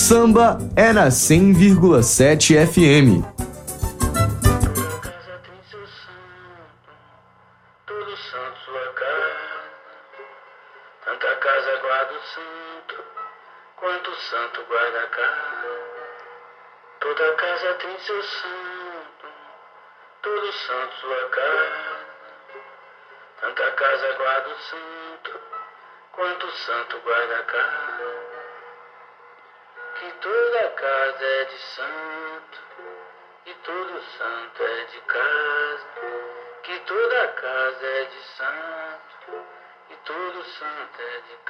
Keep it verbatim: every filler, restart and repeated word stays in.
samba é na cem vírgula sete F M. Tanta casa guarda o santo, quanto o santo guarda a casa. Toda casa tem seu santo, todo santo sua casa. Tanta casa guarda o santo, quanto o santo guarda a casa. Que toda casa é de santo, e todo santo é de casa. Que toda casa é de santo, e todo santo é de casa.